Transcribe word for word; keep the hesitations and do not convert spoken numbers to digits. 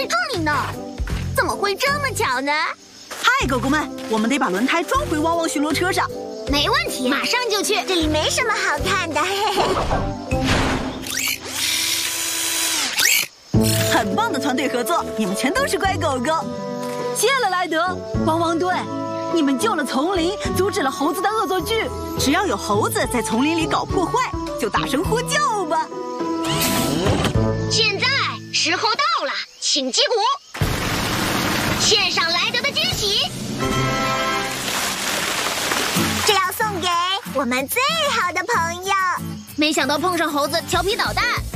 在这里呢，怎么会这么巧呢？ 嗨，狗狗们，我们得把轮胎装回汪汪巡逻车上。 没问题，马上就去。 这里没什么好看的，嘿嘿。 很棒的团队合作，你们全都是乖狗狗。谢了，莱德，汪汪队，你们救了丛林，阻止了猴子的恶作剧。只要有猴子在丛林里搞破坏，就大声呼救吧。 现在时候到了，请击鼓，献上莱德的惊喜。 这要送给我们最好的朋友。 没想到碰上猴子调皮捣蛋。